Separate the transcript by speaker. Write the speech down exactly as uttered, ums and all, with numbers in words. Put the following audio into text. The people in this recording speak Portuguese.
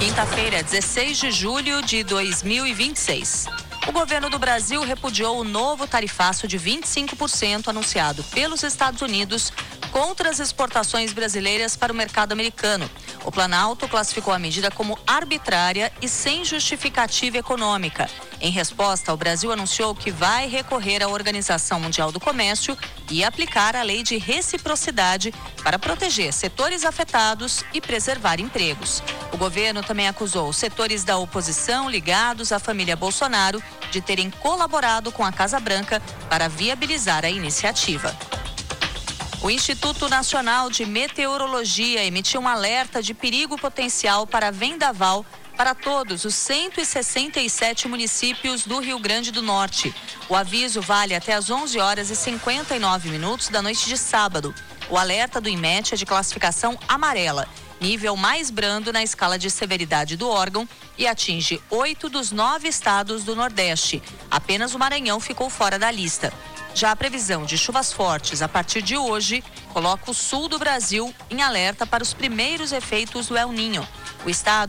Speaker 1: Quinta-feira, dezesseis de julho de dois mil e vinte e seis. O governo do Brasil repudiou o novo tarifaço de vinte e cinco por cento anunciado pelos Estados Unidos contra as exportações brasileiras para o mercado americano. O Planalto classificou a medida como arbitrária e sem justificativa econômica. Em resposta, o Brasil anunciou que vai recorrer à Organização Mundial do Comércio e aplicar a lei de reciprocidade para proteger setores afetados e preservar empregos. O governo também acusou os setores da oposição ligados à família Bolsonaro de terem colaborado com a Casa Branca para viabilizar a iniciativa. O Instituto Nacional de Meteorologia emitiu um alerta de perigo potencial para vendaval para todos os cento e sessenta e sete municípios do Rio Grande do Norte. O aviso vale até às onze horas e cinquenta e nove minutos da noite de sábado. O alerta do INMET é de classificação amarela, nível mais brando na escala de severidade do órgão, e atinge oito dos nove estados do Nordeste. Apenas o Maranhão ficou fora da lista. Já a previsão de chuvas fortes a partir de hoje coloca o sul do Brasil em alerta para os primeiros efeitos do El Niño. O estado